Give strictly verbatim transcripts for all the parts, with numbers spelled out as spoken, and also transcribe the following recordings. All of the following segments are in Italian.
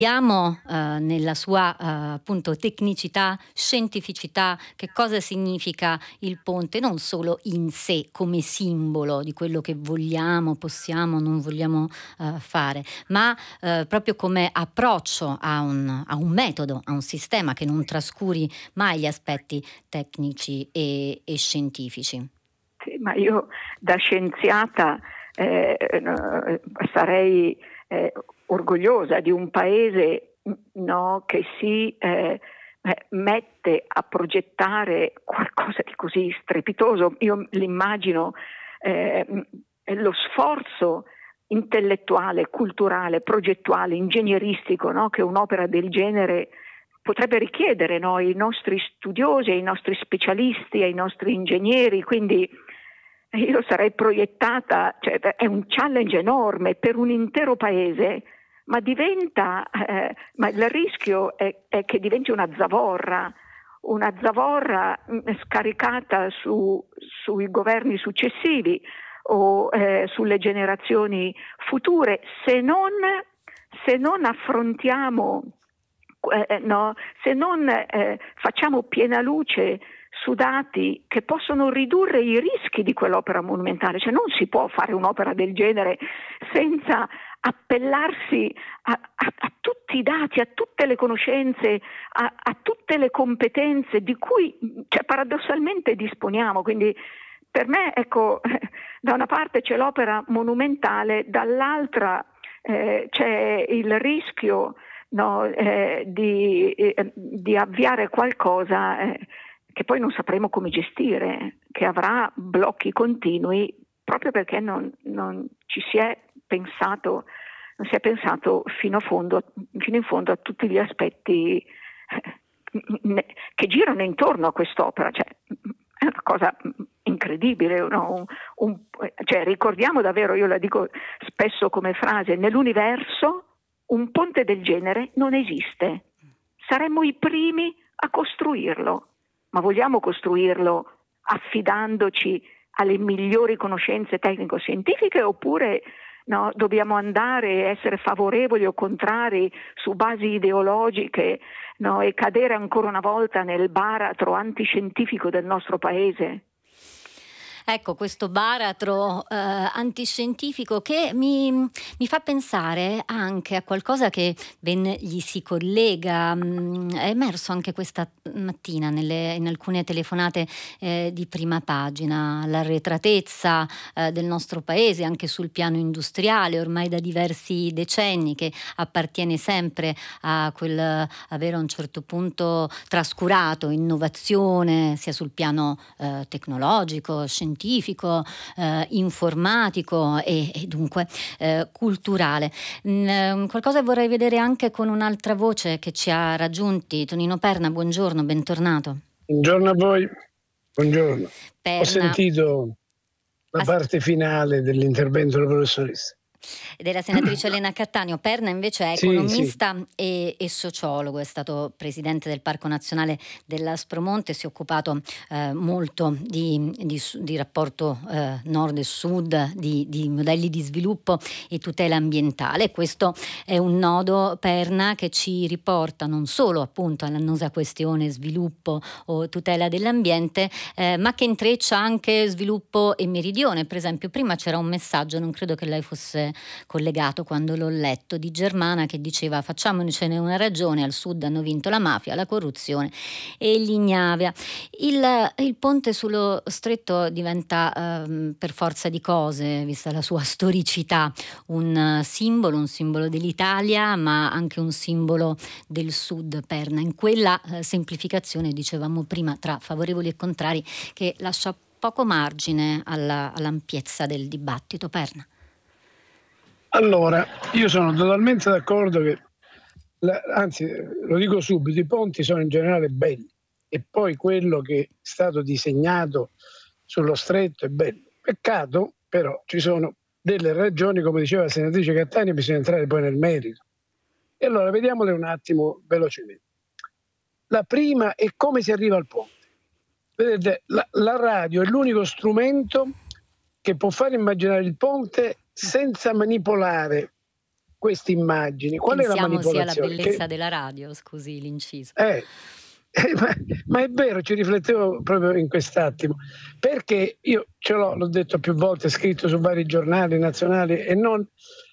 Vediamo eh, nella sua eh, appunto tecnicità, scientificità, che cosa significa il ponte, non solo in sé come simbolo di quello che vogliamo, possiamo, non vogliamo eh, fare, ma eh, proprio come approccio a un, a un metodo, a un sistema che non trascuri mai gli aspetti tecnici e, e scientifici. Sì, ma io da scienziata eh, no, sarei eh, orgogliosa di un paese, no, che si eh, mette a progettare qualcosa di così strepitoso. Io l'immagino eh, lo sforzo intellettuale, culturale, progettuale, ingegneristico, no, che un'opera del genere potrebbe richiedere, no, ai nostri studiosi, ai nostri specialisti, ai nostri ingegneri. Quindi io sarei proiettata, cioè è un challenge enorme per un intero paese, ma diventa, eh, ma il rischio è, è che diventi una zavorra, una zavorra mh, scaricata su, sui governi successivi o eh, sulle generazioni future, se non, se non affrontiamo, eh, no, se non eh, facciamo piena luce su dati che possono ridurre i rischi di quell'opera monumentale. Cioè non si può fare un'opera del genere senza appellarsi a, a, a tutti i dati, a tutte le conoscenze, a, a tutte le competenze di cui, cioè, paradossalmente disponiamo. Quindi per me, ecco, da una parte c'è l'opera monumentale, dall'altra eh, c'è il rischio, no, eh, di, eh, di avviare qualcosa eh, che poi non sapremo come gestire, che avrà blocchi continui proprio perché non, non ci si è pensato, non si è pensato fino a fondo, fino in fondo a tutti gli aspetti eh, che girano intorno a quest'opera. Cioè, è una cosa incredibile, no? un, un, cioè, ricordiamo davvero, io la dico spesso come frase, nell'universo un ponte del genere non esiste. Saremmo i primi a costruirlo. Ma vogliamo costruirlo affidandoci alle migliori conoscenze tecnico-scientifiche oppure no, dobbiamo andare e essere favorevoli o contrari su basi ideologiche, no, e cadere ancora una volta nel baratro antiscientifico del nostro paese? Ecco, questo baratro eh, antiscientifico che mi, mi fa pensare anche a qualcosa che ben gli si collega, mh, è emerso anche questa mattina nelle, in alcune telefonate eh, di prima pagina, l'arretratezza eh, del nostro paese anche sul piano industriale, ormai da diversi decenni, che appartiene sempre a quel avere a un certo punto trascurato innovazione sia sul piano eh, tecnologico, scientifico, scientifico, eh, informatico e, e dunque eh, culturale. Mm, qualcosa vorrei vedere anche con un'altra voce che ci ha raggiunti. Tonino Perna, buongiorno, bentornato. Buongiorno a voi, buongiorno. Perna. Ho sentito la parte finale dell'intervento della professoressa. Della senatrice Elena Cattaneo. Perna invece è economista sì, sì. E, e sociologo, è stato presidente del Parco Nazionale dell'Aspromonte, si è occupato eh, molto di, di, di rapporto eh, nord e sud, di, di modelli di sviluppo e tutela ambientale. Questo è un nodo, Perna, che ci riporta non solo appunto all'annosa questione sviluppo o tutela dell'ambiente, eh, ma che intreccia anche sviluppo e meridione. Per esempio prima c'era un messaggio, non credo che lei fosse collegato quando l'ho letto, di Germana che diceva: facciamocene una ragione, al sud hanno vinto la mafia, la corruzione e l'ignavia. Il, il ponte sullo stretto diventa um, per forza di cose, vista la sua storicità, un uh, simbolo, un simbolo dell'Italia, ma anche un simbolo del sud, Perna, in quella uh, semplificazione, dicevamo prima, tra favorevoli e contrari, che lascia poco margine alla, all'ampiezza del dibattito. Perna. Allora, io sono totalmente d'accordo che, la, anzi lo dico subito, i ponti sono in generale belli e poi quello che è stato disegnato sullo stretto è bello. Peccato, però ci sono delle ragioni, come diceva la senatrice Cattaneo, bisogna entrare poi nel merito. E allora vediamole un attimo velocemente. La prima è come si arriva al ponte. Vedete, la, la radio è l'unico strumento che può far immaginare il ponte senza manipolare queste immagini. Qual è la Pensiamo sia la manipolazione? bellezza Che, della radio, scusi l'inciso. eh, eh, ma, ma è vero, ci riflettevo proprio in quest'attimo, perché io ce l'ho, l'ho detto più volte, scritto su vari giornali nazionali e non,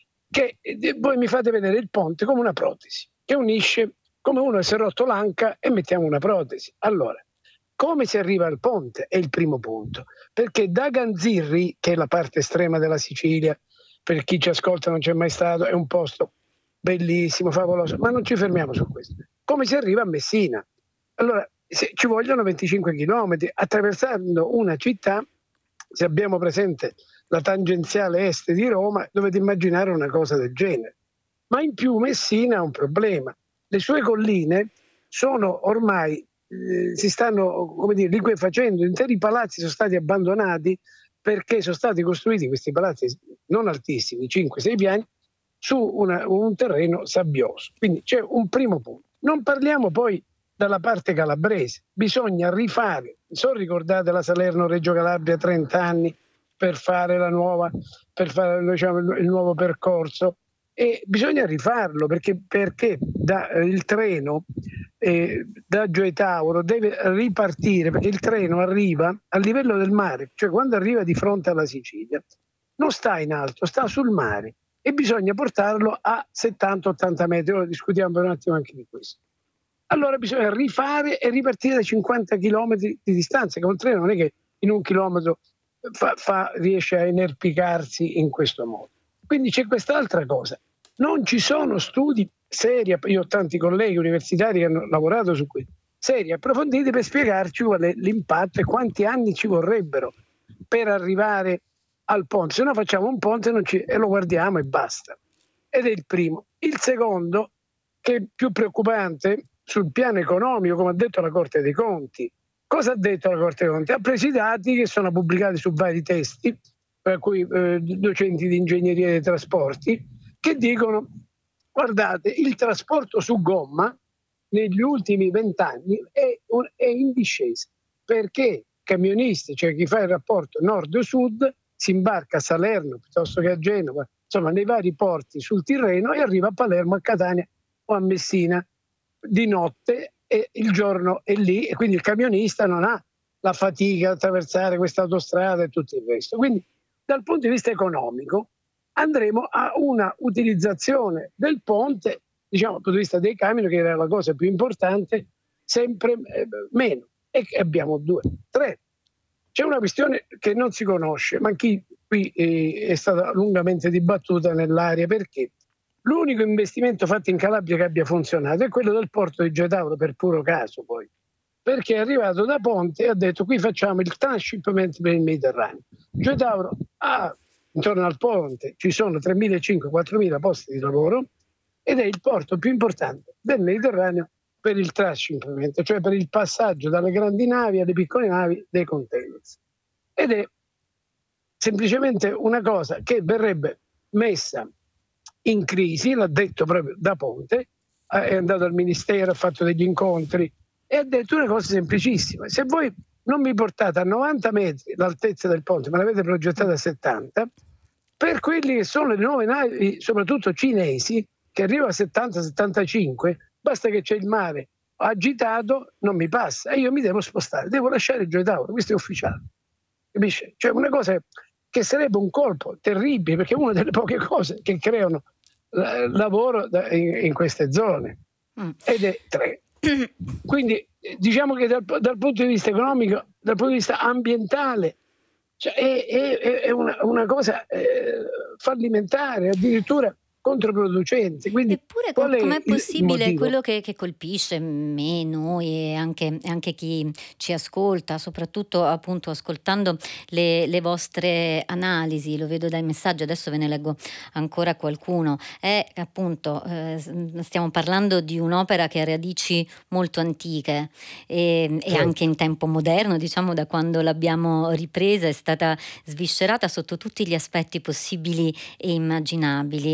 che eh, voi mi fate vedere il ponte come una protesi, che unisce, come uno si è rotto l'anca e mettiamo una protesi. Allora, come si arriva al ponte è il primo punto, perché da Ganzirri, che è la parte estrema della Sicilia, per chi ci ascolta non c'è mai stato, è un posto bellissimo, favoloso, ma non ci fermiamo su questo. Come si arriva a Messina? Allora, se ci vogliono venticinque chilometri, attraversando una città, se abbiamo presente la tangenziale est di Roma, dovete immaginare una cosa del genere. Ma in più Messina ha un problema. Le sue colline sono ormai, eh, si stanno, come dire, liquefacendo, interi palazzi sono stati abbandonati perché sono stati costruiti questi palazzi non altissimi, cinque sei piani, su una, un terreno sabbioso. Quindi c'è un primo punto. Non parliamo poi dalla parte calabrese, bisogna rifare, sono ricordate la Salerno-Reggio Calabria trenta anni per fare la nuova, per fare diciamo, il nuovo percorso, e bisogna rifarlo perché, perché da, eh, il treno eh, da Gioia Tauro deve ripartire, perché il treno arriva a livello del mare, cioè quando arriva di fronte alla Sicilia non sta in alto, sta sul mare e bisogna portarlo a settanta ottanta metri. Ora discutiamo per un attimo anche di questo. Allora bisogna rifare e ripartire da cinquanta chilometri di distanza, che un treno non è che in un chilometro fa, fa, riesce a inerpicarsi in questo modo. Quindi c'è quest'altra cosa. Non ci sono studi seri, io ho tanti colleghi universitari che hanno lavorato su questo, seri, approfonditi per spiegarci qual è l'impatto e quanti anni ci vorrebbero per arrivare al ponte. Se no facciamo un ponte non ci, e lo guardiamo e basta. Ed è il primo. Il secondo, che è più preoccupante sul piano economico, come ha detto la Corte dei Conti. Cosa ha detto la Corte dei Conti? Ha preso i dati che sono pubblicati su vari testi, per cui eh, docenti di ingegneria dei trasporti, che dicono, guardate, il trasporto su gomma negli ultimi vent'anni è, è in discesa, perché camionisti, cioè chi fa il rapporto nord-sud, si imbarca a Salerno piuttosto che a Genova, insomma nei vari porti sul Tirreno e arriva a Palermo, a Catania o a Messina di notte e il giorno è lì, e quindi il camionista non ha la fatica di attraversare questa autostrada e tutto il resto. Quindi dal punto di vista economico andremo a una utilizzazione del ponte, diciamo dal punto di vista dei camion, che era la cosa più importante, sempre eh, meno. E abbiamo due, tre. C'è una questione che non si conosce, ma chi qui eh, è stata lungamente dibattuta nell'area, perché l'unico investimento fatto in Calabria che abbia funzionato è quello del porto di Gioia Tauro, per puro caso poi, perché è arrivato da Ponte e ha detto qui facciamo il transshipment per il Mediterraneo. Gioia Tauro ha, intorno al ponte ci sono tremilacinquecento quattromila posti di lavoro ed è il porto più importante del Mediterraneo per il transshipment, cioè per il passaggio dalle grandi navi alle piccole navi dei container. Ed è semplicemente una cosa che verrebbe messa in crisi, l'ha detto proprio da Ponte, è andato al ministero, ha fatto degli incontri e ha detto una cosa semplicissima: se voi non mi portate a novanta metri l'altezza del ponte, ma l'avete progettata a settanta, per quelli che sono le nuove navi, soprattutto cinesi, che arrivano a settanta settantacinque, basta che c'è il mare agitato, non mi passa e io mi devo spostare, devo lasciare Gioia Tauro, questo è ufficiale, capisce? Cioè una cosa che sarebbe un colpo terribile, perché è una delle poche cose che creano eh, lavoro da, in, in queste zone, mm. ed è tre. Quindi diciamo che dal, dal punto di vista economico, dal punto di vista ambientale, cioè è, è, è una, una cosa eh, fallimentare, addirittura controproducente. Quindi, eppure com- com'è possibile quello che, che colpisce me, noi e anche, anche chi ci ascolta, soprattutto appunto ascoltando le, le vostre analisi, lo vedo dai messaggi, adesso ve ne leggo ancora qualcuno, è appunto eh, stiamo parlando di un'opera che ha radici molto antiche e, certo. e anche in tempo moderno, diciamo da quando l'abbiamo ripresa è stata sviscerata sotto tutti gli aspetti possibili e immaginabili. E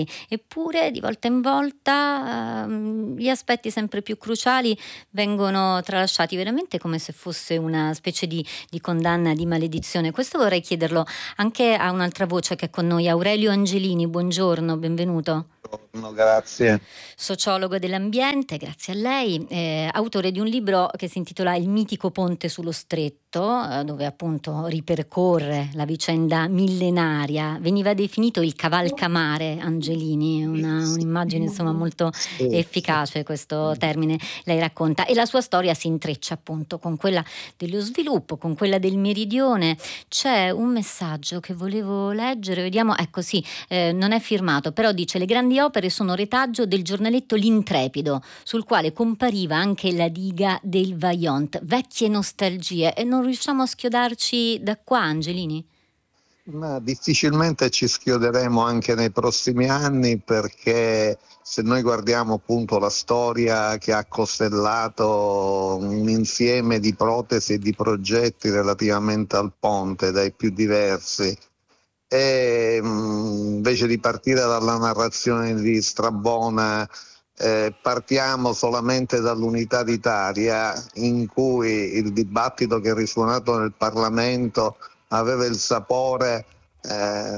eppure di volta in volta ehm, gli aspetti sempre più cruciali vengono tralasciati, veramente come se fosse una specie di, di condanna, di maledizione. Questo vorrei chiederlo anche a un'altra voce che è con noi, Aurelio Angelini. Buongiorno, benvenuto. No, grazie. Sociologo dell'ambiente, grazie a lei, eh, autore di un libro che si intitola Il mitico ponte sullo Stretto, eh, dove appunto ripercorre la vicenda millenaria. Veniva definito il cavalcamare, Angelini, una, un'immagine insomma molto efficace, questo termine lei racconta, e la sua storia si intreccia appunto con quella dello sviluppo, con quella del meridione. C'è un messaggio che volevo leggere, vediamo, ecco sì, eh, non è firmato, però dice: le grandi opere sono retaggio del giornaletto L'Intrepido, sul quale compariva anche la diga del Vajont. Vecchie nostalgie, e non riusciamo a schiodarci da qua, Angelini? Ma difficilmente ci schioderemo anche nei prossimi anni, perché se noi guardiamo appunto la storia che ha costellato un insieme di protesi e di progetti relativamente al ponte, dai più diversi, e invece di partire dalla narrazione di Strabona eh, partiamo solamente dall'Unità d'Italia, in cui il dibattito che è risuonato nel Parlamento aveva il sapore eh,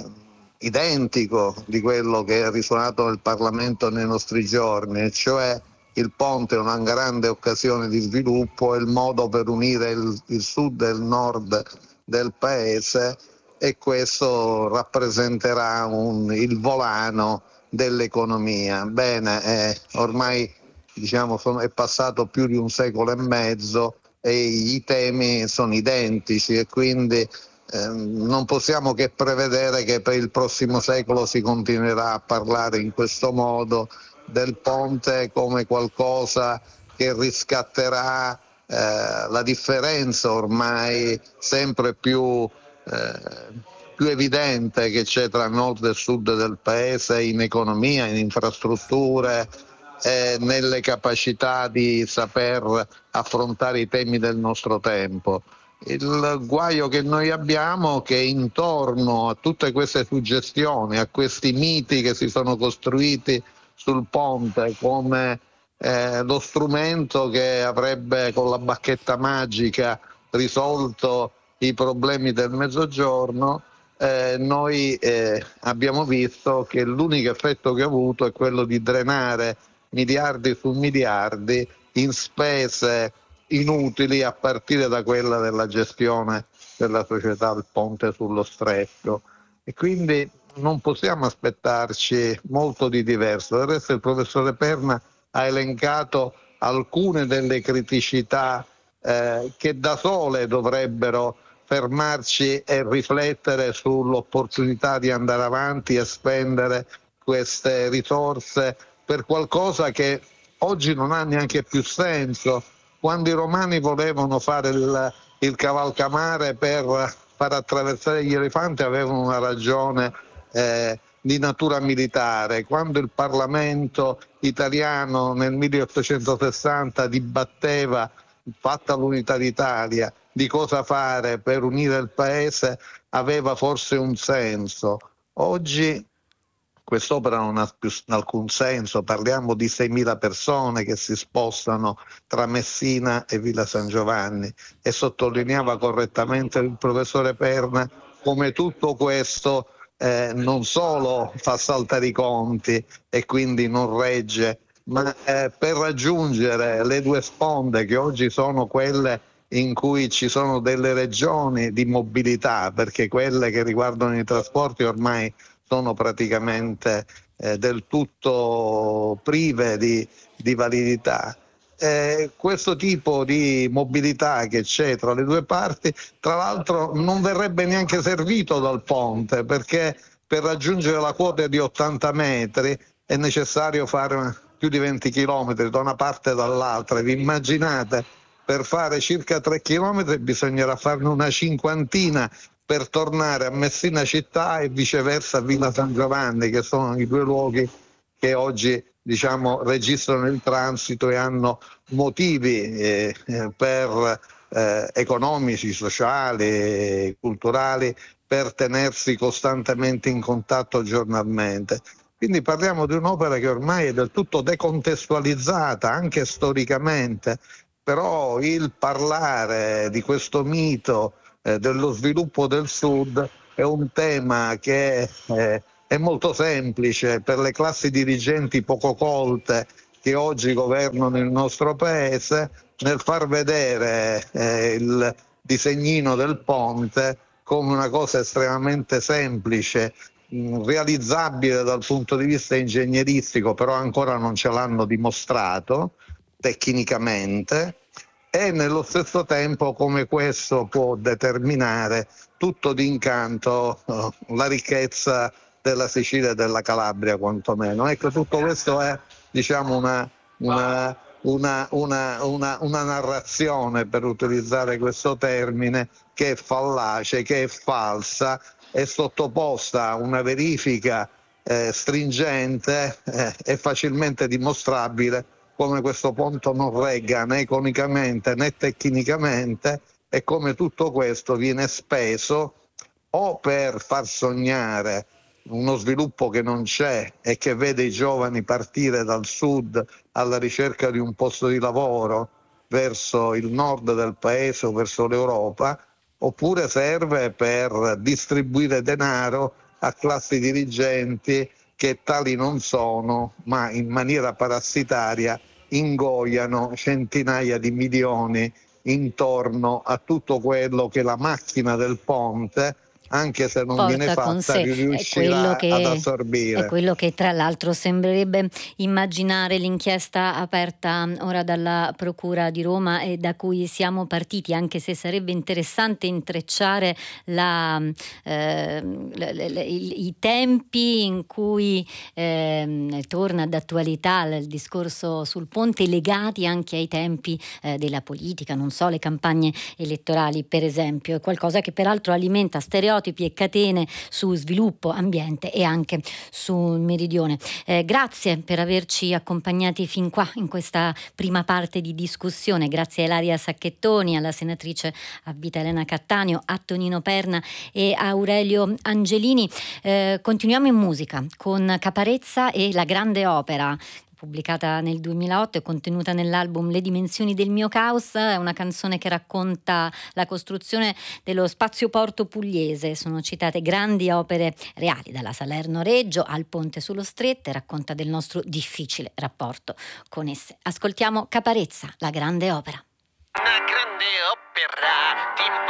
identico di quello che è risuonato nel Parlamento nei nostri giorni, cioè il ponte è una grande occasione di sviluppo, è il modo per unire il, il sud e il nord del paese, e questo rappresenterà un, il volano dell'economia. Bene, eh, ormai diciamo sono, è passato più di un secolo e mezzo e i temi sono identici, e quindi eh, non possiamo che prevedere che per il prossimo secolo si continuerà a parlare in questo modo del ponte come qualcosa che riscatterà eh, la differenza ormai sempre più Eh, più evidente che c'è tra nord e sud del paese in economia, in infrastrutture, eh, nelle capacità di saper affrontare i temi del nostro tempo. Il guaio che noi abbiamo è che intorno a tutte queste suggestioni, a questi miti che si sono costruiti sul ponte come eh, lo strumento che avrebbe con la bacchetta magica risolto i problemi del Mezzogiorno, eh, noi eh, abbiamo visto che l'unico effetto che ha avuto è quello di drenare miliardi su miliardi in spese inutili, a partire da quella della gestione della società del ponte sullo Stretto, e quindi non possiamo aspettarci molto di diverso. Del resto il professore Perna ha elencato alcune delle criticità eh, che da sole dovrebbero fermarci e riflettere sull'opportunità di andare avanti e spendere queste risorse per qualcosa che oggi non ha neanche più senso. Quando i romani volevano fare il, il cavalcamare per far attraversare gli elefanti avevano una ragione eh, di natura militare. Quando il Parlamento italiano nel milleottocentosessanta dibatteva, fatta l'Unità d'Italia, di cosa fare per unire il paese, aveva forse un senso. Oggi quest'opera non ha più alcun senso, parliamo di seimila persone che si spostano tra Messina e Villa San Giovanni, e sottolineava correttamente il professore Perna come tutto questo eh, non solo fa saltare i conti e quindi non regge, ma eh, per raggiungere le due sponde che oggi sono quelle in cui ci sono delle regioni di mobilità, perché quelle che riguardano i trasporti ormai sono praticamente eh, del tutto prive di, di validità. Eh, questo tipo di mobilità che c'è tra le due parti, tra l'altro, non verrebbe neanche servito dal ponte, perché per raggiungere la quota di ottanta metri è necessario fare più di venti chilometri da una parte e dall'altra. Vi immaginate? Per fare circa tre chilometri bisognerà farne una cinquantina per tornare a Messina città e viceversa a Villa San Giovanni, che sono i due luoghi che oggi diciamo registrano il transito e hanno motivi eh, per eh, economici, sociali, culturali, per tenersi costantemente in contatto giornalmente. Quindi parliamo di un'opera che ormai è del tutto decontestualizzata, anche storicamente, però il parlare di questo mito eh, dello sviluppo del Sud è un tema che eh, è molto semplice per le classi dirigenti poco colte che oggi governano il nostro paese, nel far vedere eh, il disegnino del ponte come una cosa estremamente semplice, mh, realizzabile dal punto di vista ingegneristico, però ancora non ce l'hanno dimostrato tecnicamente, e nello stesso tempo come questo può determinare tutto d'incanto uh, la ricchezza della Sicilia e della Calabria quantomeno. Ecco, tutto questo è, diciamo, una, una, una, una, una, una narrazione, per utilizzare questo termine, che è fallace, che è falsa, è sottoposta a una verifica eh, stringente eh, e facilmente dimostrabile come questo ponte non regga né economicamente né tecnicamente, e come tutto questo viene speso o per far sognare uno sviluppo che non c'è e che vede i giovani partire dal sud alla ricerca di un posto di lavoro verso il nord del paese o verso l'Europa, oppure serve per distribuire denaro a classi dirigenti che tali non sono, ma in maniera parassitaria ingoiano centinaia di milioni intorno a tutto quello che la macchina del ponte, anche se non viene porta con fatta, sé. È quello riuscirà ad che, è assorbire. quello che tra l'altro sembrerebbe immaginare l'inchiesta aperta ora dalla Procura di Roma e da cui siamo partiti, anche se sarebbe interessante intrecciare la, eh, le, le, i, i tempi in cui eh, torna d'attualità il discorso sul ponte, legati anche ai tempi eh, della politica, non so, le campagne elettorali per esempio. È qualcosa che peraltro alimenta stereotipi e catene su sviluppo, ambiente e anche sul meridione. Eh, grazie per averci accompagnati fin qua in questa prima parte di discussione. Grazie a Ilaria Sacchettoni, alla senatrice a vita Elena Cattaneo, a Tonino Perna e a Aurelio Angelini. Eh, continuiamo in musica con Caparezza e La Grande Opera, pubblicata nel duemilaotto e contenuta nell'album Le dimensioni del mio caos. È una canzone che racconta la costruzione dello spazioporto pugliese. Sono citate grandi opere reali, dalla Salerno-Reggio al Ponte sullo Stretto, e racconta del nostro difficile rapporto con esse. Ascoltiamo Caparezza, La Grande Opera. Una grande opera di